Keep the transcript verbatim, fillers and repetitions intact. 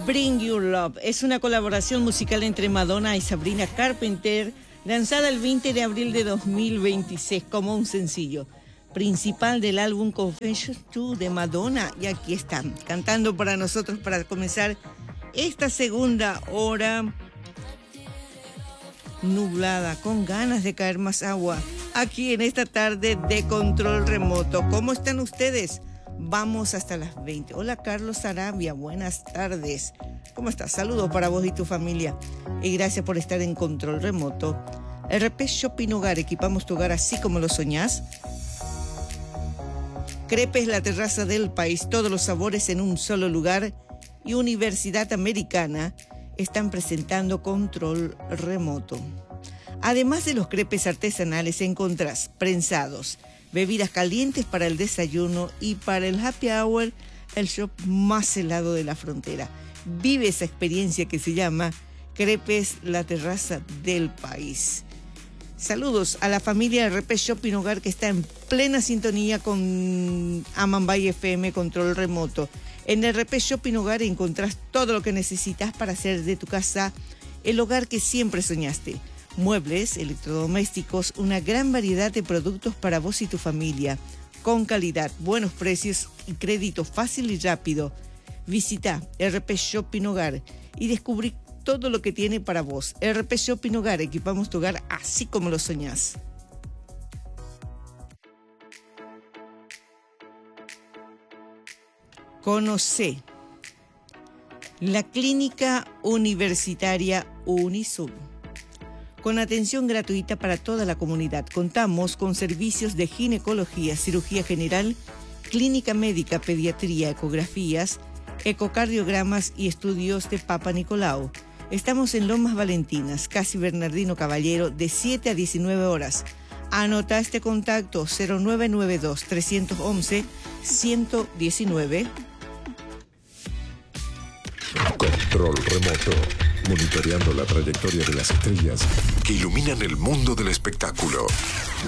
Bring Your Love es una colaboración musical entre Madonna y Sabrina Carpenter, lanzada el veinte de abril de dos mil veintiséis como un sencillo principal del álbum Confessions dos de Madonna. Y aquí están, cantando para nosotros para comenzar esta segunda hora nublada, con ganas de caer más agua, aquí en esta tarde de Control Remoto. ¿Cómo están ustedes? Vamos hasta las veinte. Hola Carlos Arabia, buenas tardes. ¿Cómo estás? Saludos para vos y tu familia. Y gracias por estar en Control Remoto. R P Shopping Hogar, equipamos tu hogar así como lo soñás. Crepes, la terraza del país, todos los sabores en un solo lugar. Y Universidad Americana están presentando Control Remoto. Además de los crepes artesanales, encontrás prensados, bebidas calientes para el desayuno y para el happy hour, el shop más helado de la frontera. Vive esa experiencia que se llama Crepes, la terraza del país. Saludos a la familia R P Shopping Hogar que está en plena sintonía con Amambay F M Control Remoto. En R P Shopping Hogar encontrás todo lo que necesitas para hacer de tu casa el hogar que siempre soñaste. Muebles, electrodomésticos, una gran variedad de productos para vos y tu familia, con calidad, buenos precios y crédito fácil y rápido. Visita R P Shopping Hogar y descubrí todo lo que tiene para vos. R P Shopping Hogar, equipamos tu hogar así como lo soñás. Conoce la Clínica Universitaria Unisub. Con atención gratuita para toda la comunidad. Contamos con servicios de ginecología, cirugía general, clínica médica, pediatría, ecografías, ecocardiogramas y estudios de Papa Nicolau. Estamos en Lomas Valentinas, casi Bernardino Caballero, de siete a diecinueve horas. Anota este contacto cero nueve nueve dos, tres once, uno uno nueve. Control Remoto. Monitoreando la trayectoria de las estrellas que iluminan el mundo del espectáculo.